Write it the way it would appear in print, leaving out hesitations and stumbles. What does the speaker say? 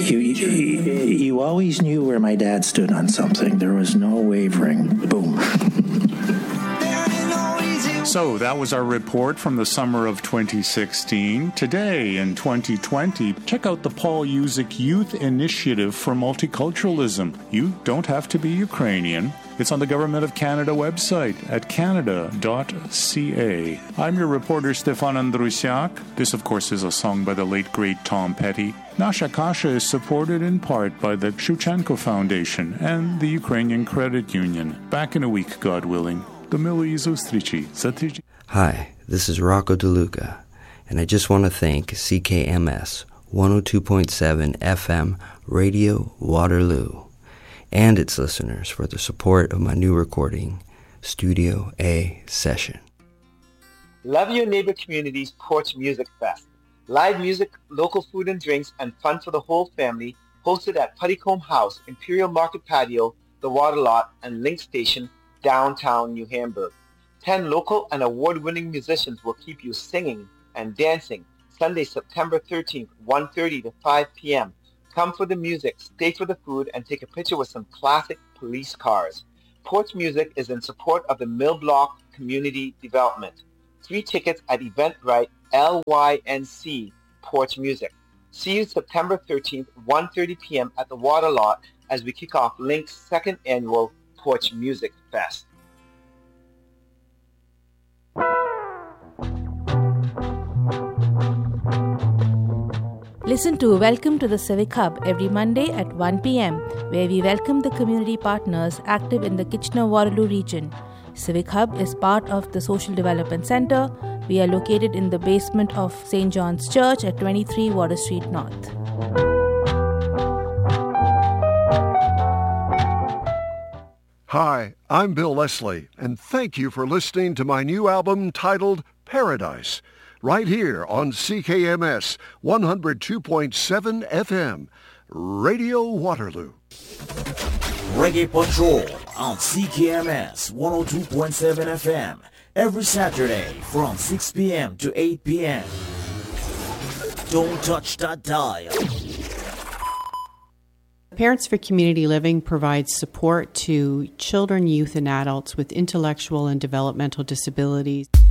You always knew where my dad stood on something. There was no wavering. Boom. So that was our report from the summer of 2016. Today, in 2020, check out the Paul Yuzik Youth Initiative for Multiculturalism. You don't have to be Ukrainian. It's on the Government of Canada website at canada.ca. I'm your reporter, Stefan Andrusiak. This, of course, is a song by the late, great Tom Petty. Nasha Kasha is supported in part by the Shevchenko Foundation and the Ukrainian Credit Union. Back in a week, God willing. Hi, this is Rocco DeLuca, and I just want to thank CKMS 102.7 FM Radio Waterloo and its listeners for the support of my new recording, Studio A Session. Love Your Neighbor Community's Porch Music Fest. Live music, local food and drinks, and fun for the whole family, hosted at Puttycombe House, Imperial Market Patio, The Water Lot, and Link Station, downtown New Hamburg. 10 local and award-winning musicians will keep you singing and dancing Sunday, September 13th, 1:30 to 5 p.m. Come for the music, stay for the food, and take a picture with some classic police cars. Porch Music is in support of the Mill Block Community Development. Free tickets at Eventbrite LYNC Porch Music. See you September 13th, 1:30 p.m. at the Water Lot as we kick off Link's second annual Porch Music Fest. Listen to Welcome to the Civic Hub every Monday at 1 p.m., where we welcome the community partners active in the Kitchener-Waterloo region. Civic Hub is part of the Social Development Centre. We are located in the basement of St. John's Church at 23 Water Street North. Hi, I'm Bill Leslie, and thank you for listening to my new album titled Paradise, right here on CKMS 102.7 FM, Radio Waterloo. Reggae Patrol on CKMS 102.7 FM, every Saturday from 6 p.m. to 8 p.m. Don't touch that dial. Parents for Community Living provides support to children, youth, and adults with intellectual and developmental disabilities.